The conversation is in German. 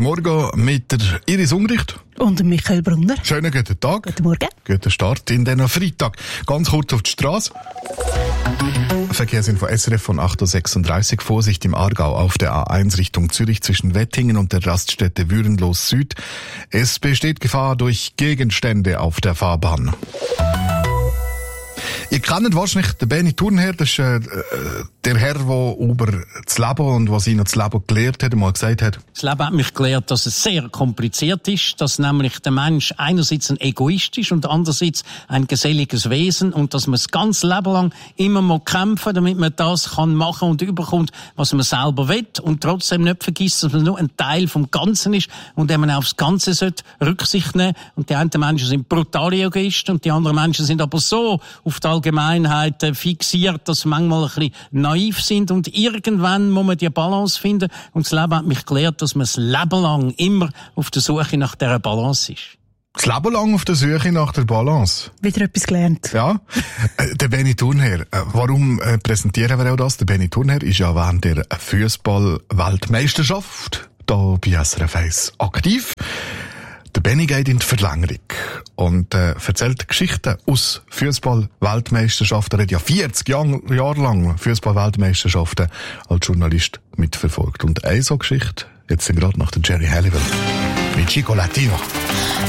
Morgen mit der Iris Ungricht. Und Michael Brunner. Schönen guten Tag. Guten Morgen. Guten Start in den Freitag. Ganz kurz auf die Straße. Verkehrsinfo SRF von 8.36 Uhr. Vorsicht im Aargau auf der A1 Richtung Zürich zwischen Wettingen und der Raststätte Würenlos Süd. Es besteht Gefahr durch Gegenstände auf der Fahrbahn. Ihr kennt wahrscheinlich den Benny Thurnherr, das ist der Herr, der über das Leben und was ihn das Leben gelehrt hat, mal gesagt hat. Das Leben hat mich gelehrt, dass es sehr kompliziert ist, dass nämlich der Mensch einerseits ein Egoist ist und andererseits ein geselliges Wesen und dass man das ganze Leben lang immer mal kämpfen, damit man das kann machen und überkommt, was man selber will und trotzdem nicht vergisst, dass man nur ein Teil vom Ganzen ist und wenn man aufs Ganze sollte Rücksicht nehmen. Und die einen Menschen sind brutale Egoisten und die anderen Menschen sind aber so auf die Allgemeinheit fixiert, dass sie manchmal ein bisschen naiv sind und irgendwann muss man die Balance finden und das Leben hat mich gelehrt, dass man das Leben lang immer auf der Suche nach dieser Balance ist. Das Leben lang auf der Suche nach der Balance. Wieder etwas gelernt. Ja. Der Benny Thurnherr. Warum präsentieren wir auch das? Der Benny Thurnherr ist ja während der Fußball-Weltmeisterschaft da bei SRF 1 aktiv. Der Benny geht in die Verlängerung und erzählt Geschichten aus Fußball-Weltmeisterschaften. Er hat ja 40 Jahre lang Fußball-Weltmeisterschaften als Journalist mitverfolgt. Und eine so Geschichte, jetzt sind wir gerade nach der Jerry Halliwell mit Chico Latino.